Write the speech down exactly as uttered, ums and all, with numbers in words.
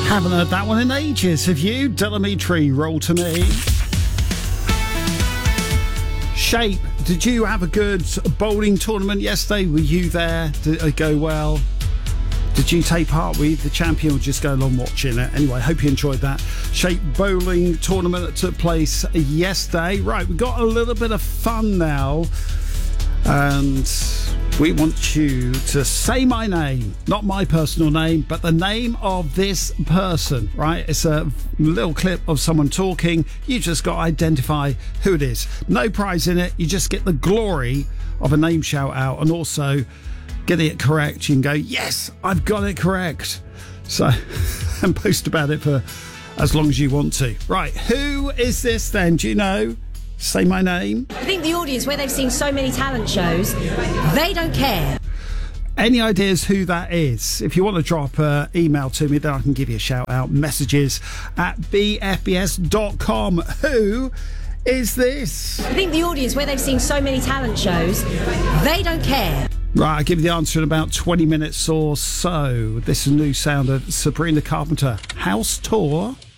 Haven't heard that one in ages, have you? Delamitri, Roll to Me. Shape, did you have a good bowling tournament yesterday? Were you there? Did it go well? Did you take part? Were you the champion or just go along watching it? Anyway, hope you enjoyed that. Shape bowling tournament that took place yesterday. Right, we've got a little bit of fun now. And we want you to say my name, not my personal name, but the name of this person, right? It's a little clip of someone talking. You just got to identify who it is. No prize in it. You just get the glory of a name shout out, and also getting it correct. You can go, yes, I've got it correct. So, and post about it for as long as you want to. Right, who is this then? Do you know? Say my name. I think the audience, where they've seen so many talent shows, they don't care. Any ideas who that is? If you want to drop an email to me, then I can give you a shout out. Messages at b f b s dot com. Who is this? I think the audience, where they've seen so many talent shows, they don't care. Right, I'll give you the answer in about twenty minutes or so. This is a new sound of Sabrina Carpenter. House Tour.